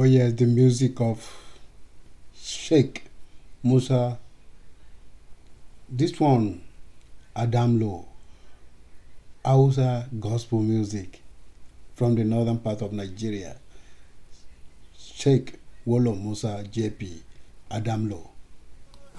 yes, the music of Sheikh Musa. This one, Adam Lo, Hausa gospel music from the northern part of Nigeria. Sheikh Wolo Musa JP, Adam Lo.